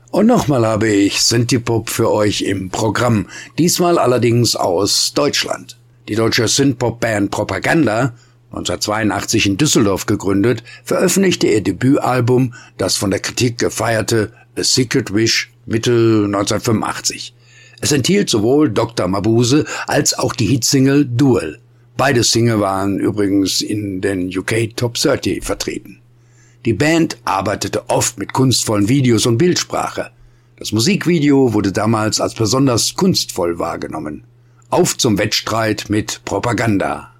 Und nochmal habe ich Synthie-Pop für euch im Programm, diesmal allerdings aus Deutschland. Die deutsche Synthpop-Band Propaganda, 1982 in Düsseldorf gegründet, veröffentlichte ihr Debütalbum, das von der Kritik gefeierte A Secret Wish, Mitte 1985. Es enthielt sowohl Dr. Mabuse als auch die Hitsingle Duel. Beide Singles waren übrigens in den UK Top 30 vertreten. Die Band arbeitete oft mit kunstvollen Videos und Bildsprache. Das Musikvideo wurde damals als besonders kunstvoll wahrgenommen. Auf zum Wettstreit mit Propaganda.